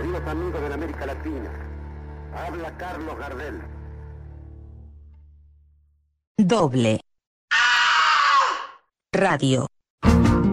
queridos amigos de la América Latina. Habla Carlos Gardel. Doble Radio.